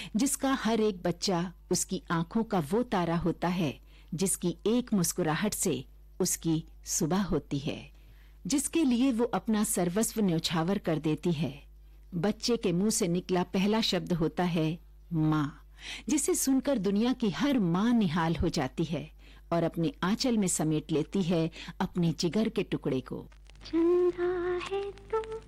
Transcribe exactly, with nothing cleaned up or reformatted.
जिसका हर एक बच्चा उसकी आंखों का वो तारा होता है जिसकी एक मुस्कुराहट से उसकी सुबह होती है, जिसके लिए वो अपना सर्वस्व न्यौछावर कर देती है। बच्चे के मुंह से निकला पहला शब्द होता है माँ, जिसे सुनकर दुनिया की हर माँ निहाल हो जाती है और अपने आंचल में समेट लेती है अपने जिगर के टुकड़े को। चंदा है तू